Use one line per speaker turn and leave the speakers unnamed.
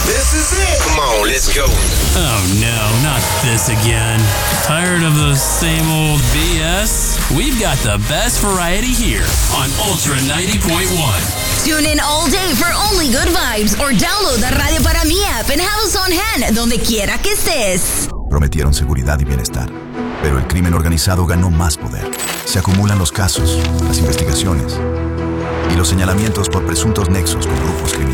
This is it. Come on, let's go.
Oh no, not this again. Tired of the same old BS? We've got the best variety here on Ultra 90.1.
Tune in all day for only good vibes or download the Radio Para Mi app and have us on hand donde quiera que estés.
Prometieron seguridad y bienestar, pero el crimen organizado ganó más poder. Se acumulan los casos, las investigaciones y los señalamientos por presuntos nexos con grupos criminales.